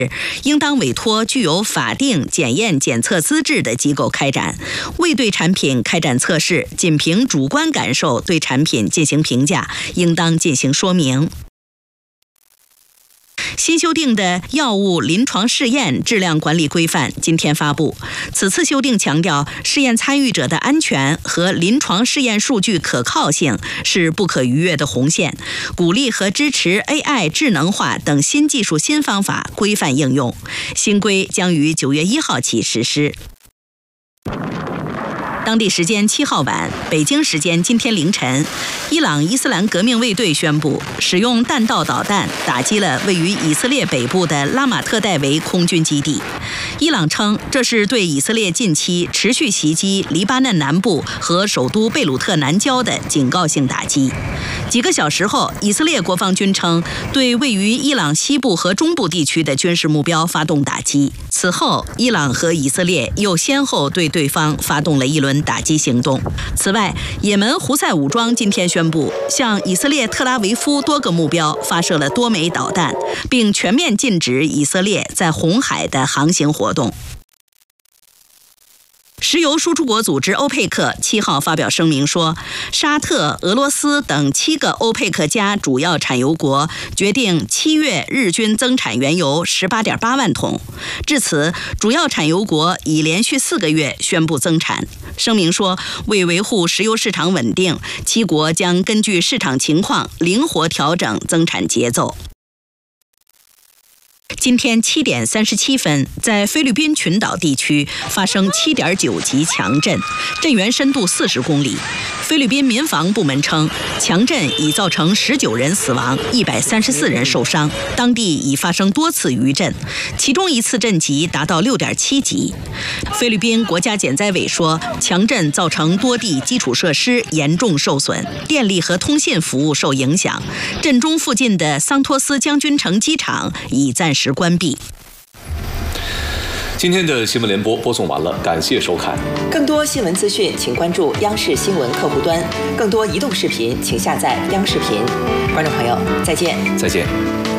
应当委托具有法定检验检测资质的机构开展。未对产品开展测试，仅凭主观感受对产品进行评价，应当进行说明。新修订的药物临床试验质量管理规范今天发布。此次修订强调，试验参与者的安全和临床试验数据可靠性是不可逾越的红线，鼓励和支持 AI 智能化等新技术新方法规范应用。新规将于9月1号起实施。当地时间7号晚，北京时间今天凌晨，伊朗伊斯兰革命卫队宣布使用弹道导弹打击了位于以色列北部的拉马特戴维空军基地。伊朗称这是对以色列近期持续袭击黎巴嫩南部和首都贝鲁特南郊的警告性打击。几个小时后，以色列国防军称对位于伊朗西部和中部地区的军事目标发动打击。此后，伊朗和以色列又先后对对方发动了一轮打击行动。此外，也门胡塞武装今天宣布向以色列特拉维夫多个目标发射了多枚导弹，并全面禁止以色列在红海的航行活动。石油输出国组织欧佩克7号发表声明说，沙特、俄罗斯等7个欧佩克加主要产油国决定7月日均增产原油18.8万桶。至此，主要产油国已连续4个月宣布增产。声明说，为维护石油市场稳定，7国将根据市场情况灵活调整增产节奏。今天7点37分，在菲律宾群岛地区发生7.9级强震，震源深度40公里。菲律宾民防部门称，强震已造成19人死亡，134人受伤，当地已发生多次余震，其中一次震级达到6.7级。菲律宾国家减灾委说，强震造成多地基础设施严重受损，电力和通信服务受影响。震中附近的桑托斯将军城机场已暂时关闭。 今天的新闻联播播送完了，感谢收看。 更多新闻资讯，请关注央视新闻客户端；更多移动视频，请下载央视频。观众朋友，再见。 再见。